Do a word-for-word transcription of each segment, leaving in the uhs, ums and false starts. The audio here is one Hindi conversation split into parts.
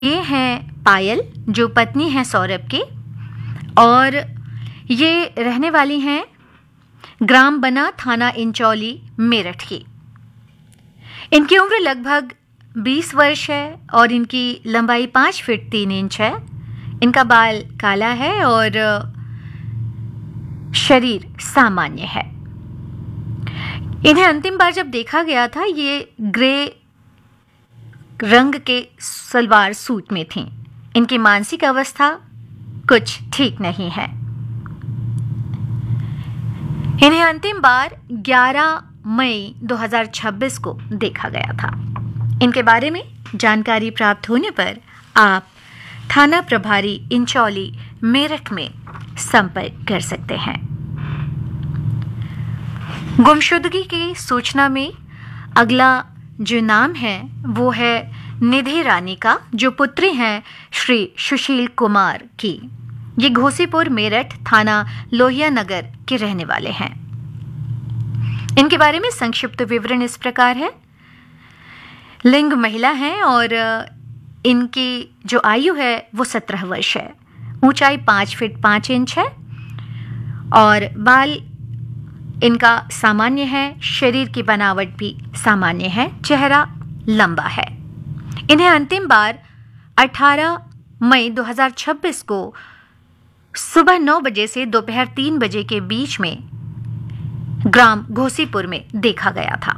ये हैं पायल, जो पत्नी हैं सौरभ की, और ये रहने वाली हैं ग्राम बना, थाना इंचौली, मेरठ की। इनकी उम्र लगभग बीस वर्ष है और इनकी लंबाई पाँच फीट तीन इंच है। इनका बाल काला है और शरीर सामान्य है। इन्हें अंतिम बार जब देखा गया था, ये ग्रे रंग के सलवार सूट में थीं। इनकी मानसिक अवस्था कुछ ठीक नहीं है। इन्हें अंतिम बार ग्यारह मई दो हज़ार छब्बीस को देखा गया था। इनके बारे में जानकारी प्राप्त होने पर आप थाना प्रभारी इंचौली, मेरठ में संपर्क कर सकते हैं। गुमशुदगी की सूचना में अगला जो नाम है वो है निधि रानी का, जो पुत्री हैं श्री सुशील कुमार की। ये घोसीपुर, मेरठ, थाना लोहिया नगर के रहने वाले हैं। इनके बारे में संक्षिप्त विवरण इस प्रकार है। लिंग महिला हैं और इनकी जो आयु है वो सत्रह वर्ष है। ऊंचाई पाँच फीट पाँच इंच है और बाल इनका सामान्य है। शरीर की बनावट भी सामान्य है। चेहरा लंबा है। इन्हें अंतिम बार अठारह मई दो हज़ार छब्बीस को सुबह नौ बजे से दोपहर तीन बजे के बीच में ग्राम घोसीपुर में देखा गया था।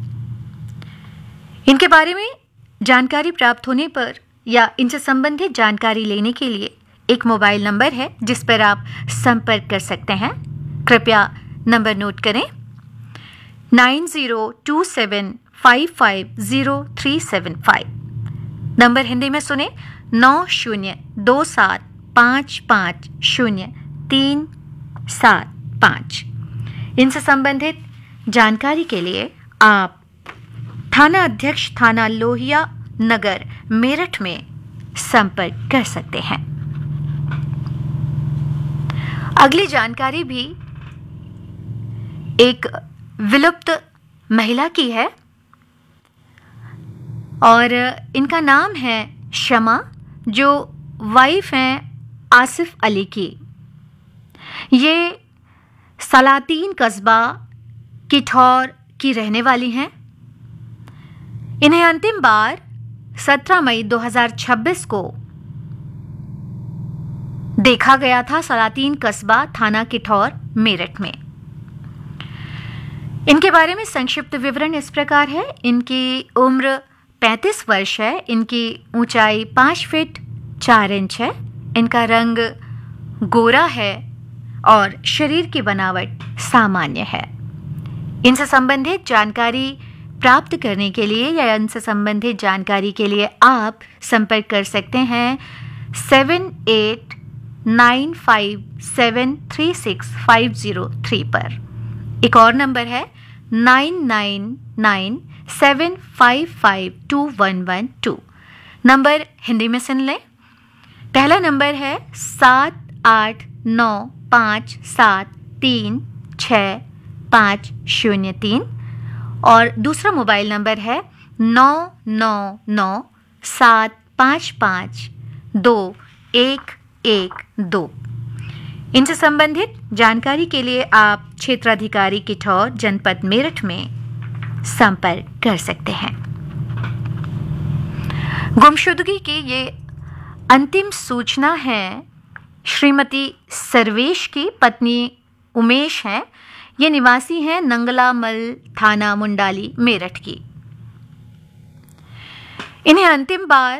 इनके बारे में जानकारी प्राप्त होने पर या इनसे संबंधित जानकारी लेने के लिए एक मोबाइल नंबर है जिस पर आप संपर्क कर सकते हैं। कृपया नंबर नोट करें, nine zero two seven five five zero three seven five. Number Hindi में सुने, नौ शून्य दो सात पाँच पाँच शून्य तीन सात पाँच। इनसे संबंधित जानकारी के लिए आप थाना अध्यक्ष, थाना लोहिया नगर, मेरठ में संपर्क कर सकते हैं। अगली जानकारी भी एक विलुप्त महिला की है और इनका नाम है शमा, जो वाइफ हैं आसिफ अली की। ये सलातीन कस्बा किठौर की रहने वाली हैं। इन्हें अंतिम बार सत्रह मई दो हज़ार छब्बीस को देखा गया था सलातीन कस्बा, थाना किठौर, मेरठ में। इनके बारे में संक्षिप्त विवरण इस प्रकार है। इनकी उम्र पैंतीस वर्ष है। इनकी ऊंचाई पाँच फीट चार इंच है। इनका रंग गोरा है और शरीर की बनावट सामान्य है। इनसे संबंधित जानकारी प्राप्त करने के लिए या इनसे संबंधित जानकारी के लिए आप संपर्क कर सकते हैं seven eight nine five seven three six five zero three पर। एक और नंबर है nine nine nine seven five five to one one two. Number Hindi में सुन लें। पहला नंबर है सात आठ नौ पाँच सात तीन छः पाँच शून्य तीन और दूसरा मोबाइल नंबर है नौ नौ नौ सात पाँच पाँच दो एक एक दो। इनसे संबंधित जानकारी के लिए आप क्षेत्राधिकारी किठौर, जनपद मेरठ में संपर्क कर सकते हैं। गुमशुदगी की ये अंतिम सूचना है श्रीमती सर्वेश की, पत्नी उमेश हैं। ये निवासी हैं नंगलामल, थाना मुंडाली, मेरठ की। इन्हें अंतिम बार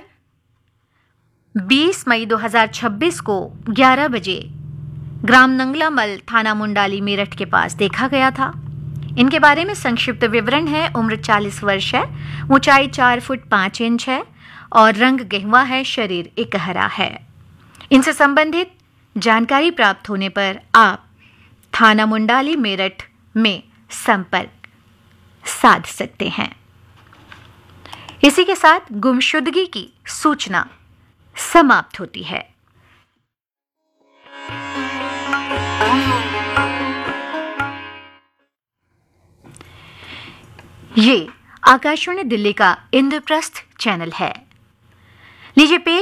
बीस मई दो हज़ार छब्बीस को ग्यारह बजे ग्राम नंगलामल, थाना मुंडाली, मेरठ के पास देखा गया था। इनके बारे में संक्षिप्त विवरण है। उम्र चालीस वर्ष है। ऊंचाई चार फुट पाँच इंच है और रंग गेहुआ है। शरीर इकहरा है। इनसे संबंधित जानकारी प्राप्त होने पर आप थाना मुंडाली, मेरठ में संपर्क साध सकते हैं। इसी के साथ गुमशुदगी की सूचना समाप्त होती है। ये आकाशवाणी दिल्ली का इंद्रप्रस्थ चैनल है। लीजिए पेश